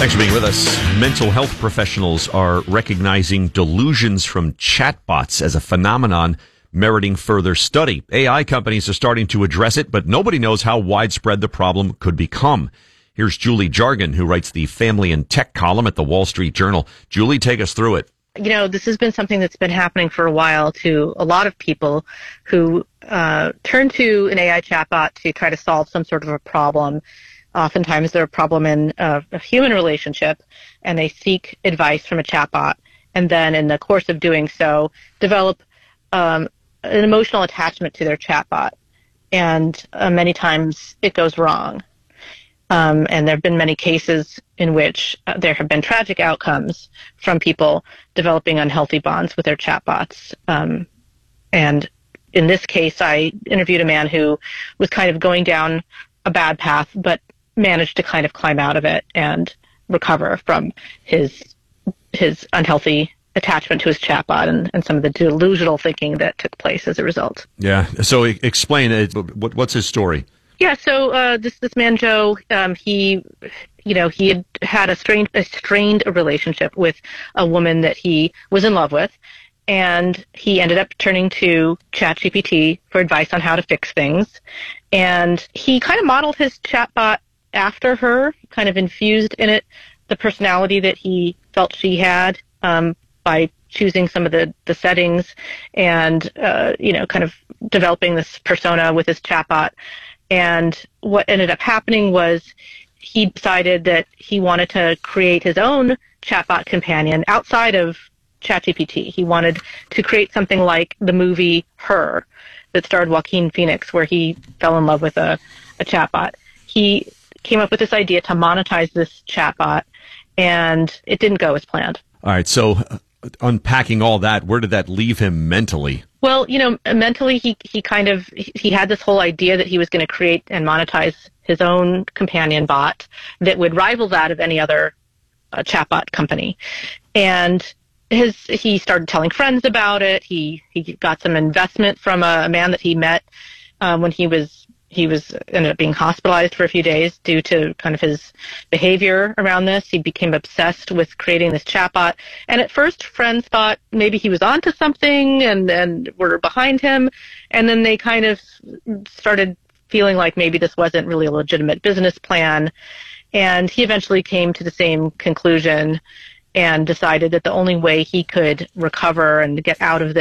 Thanks for being with us. Mental health professionals are recognizing delusions from chatbots as a phenomenon meriting further study. AI companies are starting to address it, but nobody knows how widespread the problem could become. Here's Julie Jargon, who writes the Family and Tech column at the Wall Street Journal. Julie, take us through it. You know, this has been something that's been happening for a while to a lot of people who turn to an AI chatbot to try to solve some sort of a problem. Oftentimes they're a problem in a human relationship, and they seek advice from a chatbot, and then in the course of doing so, develop an emotional attachment to their chatbot. And many times it goes wrong. And there have been many cases in which there have been tragic outcomes from people developing unhealthy bonds with their chatbots. And in this case, I interviewed a man who was kind of going down a bad path, but managed to kind of climb out of it and recover from his unhealthy attachment to his chatbot and some of the delusional thinking that took place as a result. Yeah. So explain it. What's his story? Yeah. So this man Joe, he had a strained relationship with a woman that he was in love with, and he ended up turning to ChatGPT for advice on how to fix things. And he kind of modeled his chatbot after her, kind of infused in it the personality that he felt she had by choosing some of the settings and, kind of developing this persona with his chatbot. And what ended up happening was he decided that he wanted to create his own chatbot companion outside of ChatGPT. He wanted to create something like the movie Her that starred Joaquin Phoenix, where he fell in love with a chatbot. He came up with this idea to monetize this chatbot, and it didn't go as planned. All right. So unpacking all that, where did that leave him mentally? Well, mentally, he had this whole idea that he was going to create and monetize his own companion bot that would rival that of any other chatbot company. And he started telling friends about it. He got some investment from a man that he met when he ended up being hospitalized for a few days due to kind of his behavior around this. He became obsessed with creating this chatbot. And at first, friends thought maybe he was onto something and were behind him. And then they kind of started feeling like maybe this wasn't really a legitimate business plan. And he eventually came to the same conclusion and decided that the only way he could recover and get out of